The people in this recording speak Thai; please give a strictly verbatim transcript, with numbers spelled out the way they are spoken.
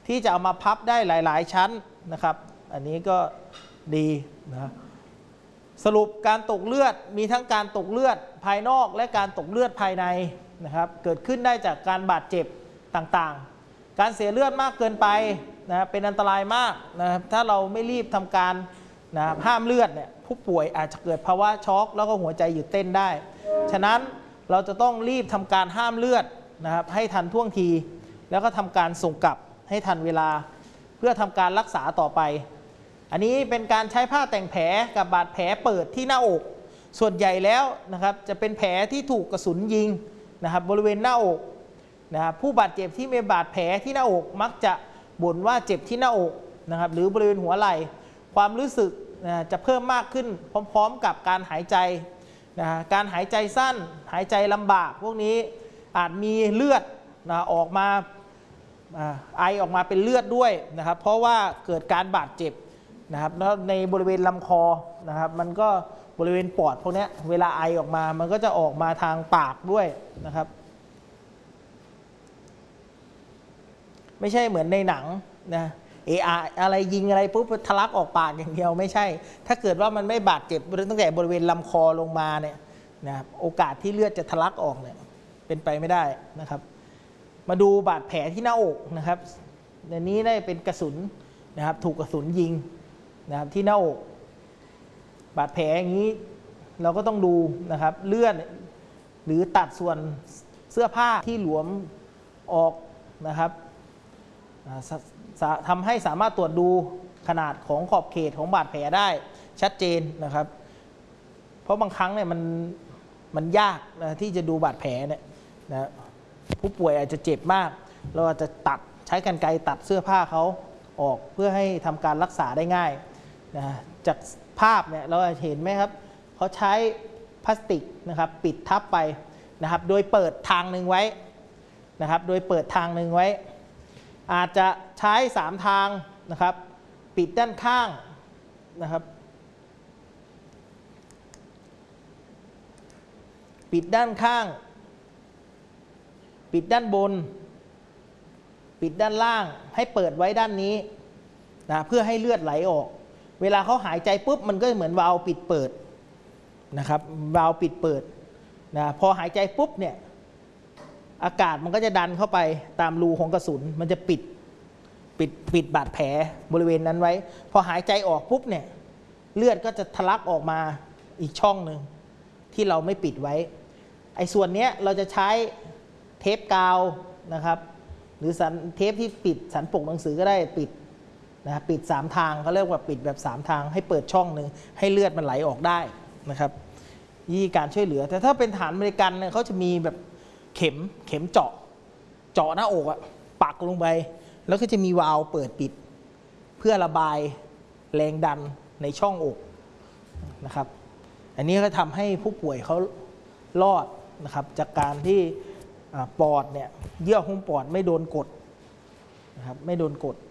ที่จะเอามาพับได้หลายๆชั้นนะครับอันนี้ก็ดีนะสรุปการตกเลือดมีทั้งการตกเลือดภายนอกและการตกเลือดภายในนะครับเกิดขึ้นได้จากการบาดเจ็บต่างๆการเสียเลือดมากเกินไปนะเป็นอันตรายมากนะครับถ้าเราไม่รีบทำการนะห้ามเลือดเนี่ยผู้ป่วยอาจจะเกิดภาวะช็อกแล้วก็หัวใจหยุดเต้นได้ฉะนั้นเราจะต้องรีบทำการห้ามเลือดนะครับให้ทันท่วงทีแล้วก็ทำการส่งกลับให้ทันเวลาเพื่อทำการรักษาต่อไปอันนี้เป็นการใช้ผ้าแต่งแผลกับบาดแผลเปิดที่หน้าอกส่วนใหญ่แล้วนะครับจะเป็นแผลที่ถูกกระสุนยิงนะครับบริเวณหน้าอกนะครับผู้บาดเจ็บที่มีบาดแผลที่หน้าอกมักจะบ่นว่าเจ็บที่หน้าอกนะครับหรือบริเวณหัวไหล่ความรู้สึกนะจะเพิ่มมากขึ้นพร้อมๆกับการหายใจนะการหายใจสั้นหายใจลำบากพวกนี้อาจมีเลือดนะออกมาไอออกมาเป็นเลือดด้วยนะครับเพราะว่าเกิดการบาดเจ็บนะครับแล้วในบริเวณลำคอนะครับมันก็บริเวณปอดพวกนี้เวลาไอออกมามันก็จะออกมาทางปากด้วยนะครับไม่ใช่เหมือนในหนังนะเอออะไรยิงอะไรปุ๊บทะลักออกปากอย่างเดียวไม่ใช่ถ้าเกิดว่ามันไม่บาดเจ็บตั้งแต่บริเวณลำคอลงมาเนี่ยนะโอกาสที่เลือดจะทะลักออกเนี่ยเป็นไปไม่ได้นะครับมาดูบาดแผลที่หน้าอกนะครับในนี้ได้เป็นกระสุนนะครับถูกกระสุนยิงนะครับที่หน้าอกบาดแผลอย่างนี้เราก็ต้องดูนะครับเลือดหรือตัดส่วนเสื้อผ้าที่หลวมออกนะครับทำให้สามารถตรวจดูขนาดของขอบเขตของบาดแผลได้ชัดเจนนะครับเพราะบางครั้งเนี่ยมันมันยากนะที่จะดูบาดแผลเนี่ยนะผู้ป่วยอาจจะเจ็บมากเราอาจจะตัดใช้กรรไกรตัดเสื้อผ้าเขาออกเพื่อให้ทำการรักษาได้ง่ายนะจากภาพเนี่ยเราเห็นไหมครับเขาใช้พลาสติกนะครับปิดทับไปนะครับโดยเปิดทางหนึ่งไว้นะครับโดยเปิดทางหนึ่งไว้อาจจะใช้สามทางนะครับปิดด้านข้างนะครับปิดด้านข้างปิดด้านบนปิดด้านล่างให้เปิดไว้ด้านนี้นะเพื่อให้เลือดไหลออกเวลาเขาหายใจปุ๊บมันก็เหมือนวาล์วปิดเปิดนะครับวาล์วปิดเปิดนะพอหายใจปุ๊บเนี่ยอากาศมันก็จะดันเข้าไปตามรูของกระสุนมันจะปิดปิดปิดบาดแผลบริเวณนั้นไว้พอหายใจออกปุ๊บเนี่ยเลือดก็จะทะลักออกมาอีกช่องหนึ่งที่เราไม่ปิดไว้ไอ้ส่วนนี้เราจะใช้เทปกาวนะครับหรือสันเทปที่ปิดสันปกหนังสือก็ได้ปิดนะปิดสามทางเขาเรียกว่าปิดแบบสามทางให้เปิดช่องหนึ่งให้เลือดมันไหลออกได้นะครับวิธีการช่วยเหลือแต่ถ้าเป็นฐานบริการเนี่ยเขาจะมีแบบเข็มเข็มเจาะเจาะหน้าอกอะปักลงไปแล้วก็จะมีวาล์วเปิดปิดเพื่อระบายแรงดันในช่องอกนะครับอันนี้ก็ทำให้ผู้ป่วยเขารอดนะครับจากการที่ปอดเนี่ยเยื่อหุ้มปอดไม่โดนกดนะครับไม่โดนกด